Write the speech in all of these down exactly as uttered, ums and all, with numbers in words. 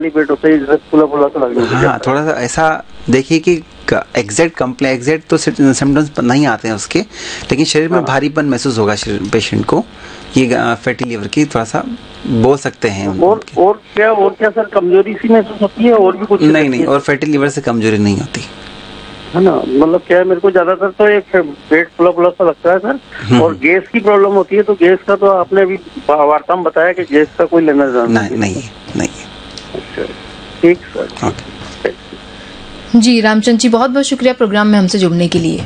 पेट होता है, जैसे फूला फूला सा लगने लग हाँ, थोड़ा सा ऐसा देखिए कि एग्जैक्ट कंप्लेन एग्जैक्ट तो सिम्टम्स नहीं आते हैं उसके, लेकिन शरीर में भारीपन महसूस होगा पेशेंट को, ये फैटी लीवर की थोड़ा सा बोल सकते हैं। और और क्या और क्या सर, कमजोरी सी महसूस होती है और भी कुछ? नहीं नहीं, और फैटी लीवर से कमजोरी नहीं होती है ना। मतलब क्या है, मेरे को ज्यादातर तो एक पेट फुला फुला सा लगता है सर, और गैस की प्रॉब्लम होती है। तो गैस का तो आपने अभी वार्ता में बताया कि गैस का कोई लेना देना नहीं नहीं नहीं। अच्छा, ठीक सर। ओके जी रामचंद्र जी, बहुत बहुत शुक्रिया प्रोग्राम में हमसे जुड़ने के लिए।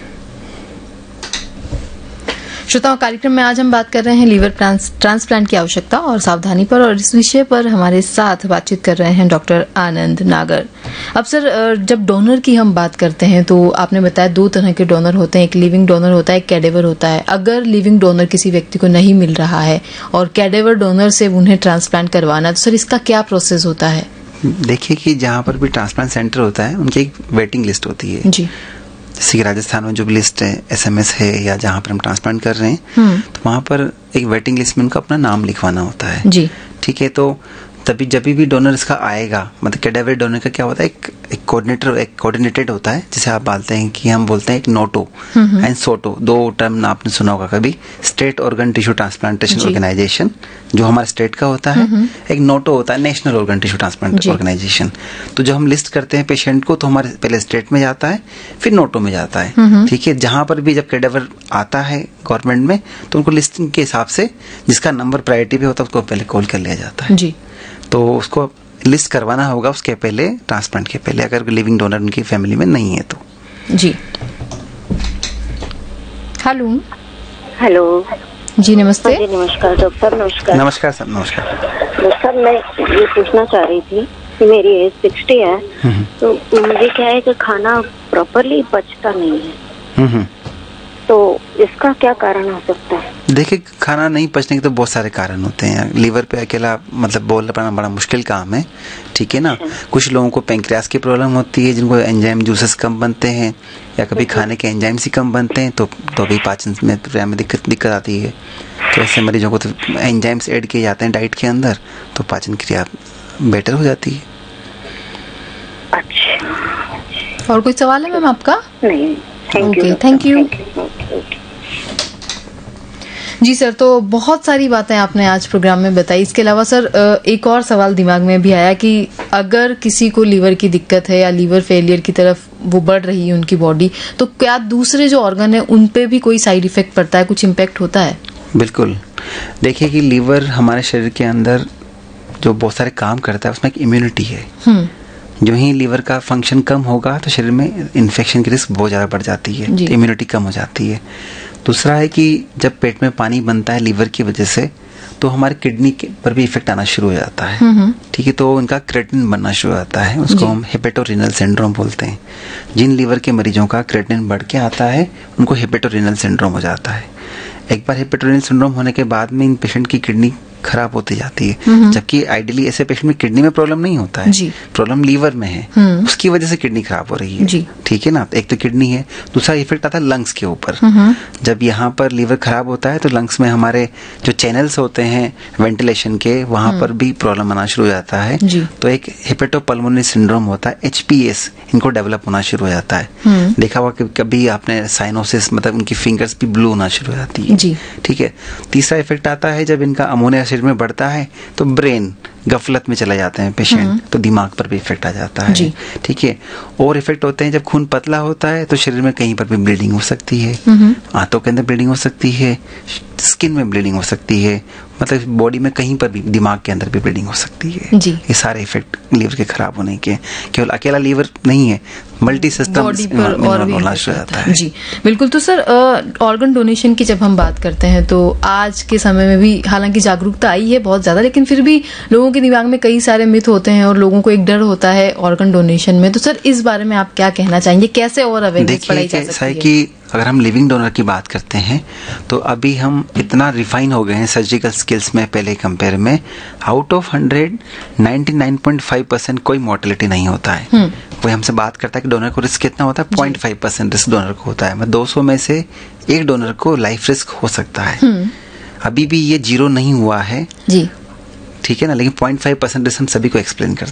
श्रोताओं, कार्यक्रम में आज हम बात कर रहे हैं लीवर ट्रांसप्लांट की आवश्यकता और सावधानी पर, और इस विषय पर हमारे साथ बातचीत कर रहे हैं डॉक्टर आनंद नागर। अब सर, जब डोनर की हम बात करते हैं तो आपने बताया दो तरह के डोनर होते हैं, एक लिविंग डोनर होता है, एक कैडेवर होता है। अगर लिविंग डोनर किसी व्यक्ति को नहीं मिल रहा है और कैडेवर डोनर से उन्हें ट्रांसप्लांट करवाना, तो सर इसका क्या प्रोसेस होता है? देखिए कि जहाँ पर भी ट्रांसप्लांट सेंटर होता है उनकी एक वेटिंग लिस्ट होती है जी। जैसे कि राजस्थान में जो भी लिस्ट है, एसएमएस है, या जहाँ पर हम ट्रांसप्लांट कर रहे हैं, तो वहाँ पर एक वेटिंग लिस्ट में उनका अपना नाम लिखवाना होता है जी। ठीक है, तो तभी जब भी डोनर इसका आएगा, मतलब कैडेवर डोनर का क्या होता है, एक एक कोऑर्डिनेटर एक कोऑर्डिनेटेड होता है, जिसे आप बोलते हैं कि हम बोलते हैं एक नोटो एंड सोटो, दो टर्म आपने सुना होगा कभी। State organ tissue transplantation organisation जो हमारे स्टेट का होता है, एक नोटो होता है national organ tissue transplant organisation. तो जब हम लिस्ट करते हैं पेशेंट को, तो हमारे पहले स्टेट में जाता है, फिर नोटो में जाता है। ठीक है, जहां पर भी जब कैडेवर आता है गवर्नमेंट में, तो उनको लिस्टिंग के हिसाब से जिसका नंबर प्रायोरिटी पे होता है उसको पहले कॉल कर लिया जाता है जी। तो उसको लिस्ट करवाना होगा उसके पहले, ट्रांसप्लांट के पहले, अगर लिविंग डोनर उनकी फैमिली में नहीं है तो जी। हेलो हेलो जी, नमस्ते। जी नमस्कार डॉक्टर। नमस्कार नमस्कार सर। नमस्कार सर, मैं ये पूछना चाह रही थी कि मेरी एज सिक्सटी है, तो मुझे क्या है कि खाना प्रॉपरली पचता नहीं है, तो इसका क्या कारण हो सकता है? देखिए, खाना नहीं पचने के तो बहुत सारे कारण होते हैं। लीवर पे अकेला मतलब बोल पाना बड़ा मुश्किल काम है, ठीक है ना। कुछ लोगों को पैंक्रियास की प्रॉब्लम होती है, जिनको एंजाइम जूसेस कम बनते हैं, या कभी खाने के एंजाइम्स ही कम बनते हैं, तो तो भी पाचन में प्रक्रिया में दिक्कत दिक्कत आती है। तो ऐसे मरीजों को तो एंजाइम्स ऐड किए जाते हैं डाइट के अंदर, तो पाचन क्रिया बेटर हो जाती है। अच्छा, और कोई सवाल है मैम आपका? नहीं, thank you. Thank you ji sir. तो बहुत सारी बातें आपने आज प्रोग्राम में बताई। इसके अलावा सर, एक और सवाल दिमाग में भी आया कि अगर किसी को लीवर की दिक्कत है या लीवर फेलियर की तरफ वो बढ़ रही है उनकी बॉडी, तो क्या दूसरे जो ऑर्गन है उन पे भी कोई साइड इफेक्ट पड़ता है, कुछ इम्पैक्ट होता है? बिल्कुल। देखिए कि लीवर हमारे शरीर के अंदर जो बहुत सारे काम करता है, उसमें एक इम्यूनिटी है। जो ही लीवर का फंक्शन कम होगा तो शरीर में इन्फेक्शन की रिस्क बहुत ज़्यादा बढ़ जाती है, तो इम्यूनिटी कम हो जाती है। दूसरा है कि जब पेट में पानी बनता है लीवर की वजह से, तो हमारे किडनी पर भी इफेक्ट आना शुरू हो जाता है। ठीक है, तो इनका क्रेटिनिन बनना शुरू हो जाता है, उसको हम हेपेटोरेनल सिंड्रोम बोलते हैं। जिन लीवर के मरीजों का क्रेटिनिन बढ़ के आता है, उनको हेपेटोरेनल सिंड्रोम हो जाता है। एक बार हेपेटोरेनल सिंड्रोम होने के बाद में इन पेशेंट की किडनी खराब होती जाती है, जबकि आइडियली ऐसे पेशेंट में किडनी में प्रॉब्लम नहीं होता है, प्रॉब्लम लीवर में है, उसकी वजह से किडनी खराब हो रही है। ठीक है ना, एक तो किडनी है, दूसरा इफेक्ट आता है लंग्स के ऊपर। जब यहाँ पर लीवर खराब होता है तो लंग्स में हमारे जो चैनल्स होते हैं वेंटिलेशन के, वहां पर भी प्रॉब्लम आना शुरू हो जाता है। तो एक हेपेटोपल्मोनरी सिंड्रोम होता है, एचपीएस, इनको डेवलप होना शुरू हो जाता है। देखा हुआ कि कभी आपने साइनोसिस, मतलब उनकी फिंगर्स भी ब्लू होना शुरू हो जाती है। ठीक है, तीसरा इफेक्ट आता है जब इनका अमोनिया शरीर में बढ़ता है तो ब्रेन गफलत में चला जाते हैं पेशेंट, तो दिमाग पर भी इफेक्ट आ जाता है। ठीक है, और इफेक्ट होते हैं जब खून पतला होता है तो शरीर में कहीं पर भी ब्लीडिंग हो सकती है, आंतों के अंदर ब्लीडिंग हो सकती है, स्किन में ब्लीडिंग हो सकती है, मतलब बॉडी में कहीं पर भी, दिमाग के अंदर भी ब्लीडिंग हो सकती है। जी। ये सारे इफेक्ट लीवर के खराब होने के, केवल अकेला लीवर नहीं है, मल्टी सिस्टम होना शुरू होता है। जी बिल्कुल। तो सर, ऑर्गन डोनेशन की जब हम बात करते हैं तो आज के समय में भी हालांकि जागरूकता आई है बहुत ज्यादा, लेकिन फिर भी लोगों के दिमाग में कई सारे मिथ होते हैं और लोगों को एक डर होता है ऑर्गन डोनेशन में। तो सर, इस बारे में आप क्या कहना चाहेंगे, कैसे और अवेयरनेस बढ़ाई जा सकती है? कि अगर हम लिविंग डोनर की बात करते हैं तो अभी हम इतना रिफाइन हो गए हैं सर्जिकल स्किल्स में पहले कंपेयर में। Out of hundred ninety nine point five percent कोई मोर्टेलिटी नहीं होता है। वो हमसे बात करता है कि डोनर को रिस्क कितना होता है, point five percent risk donor को होता है। मतलब दो सौ में से एक डोनर को लाइफ रिस्क हो सकता है। अभी भी ये जीरो नहीं हुआ है जी। ठीक है ना, लेकिन पॉइंट फाइव परसेंटेज हम सभी को एक्सप्लेन करते हैं।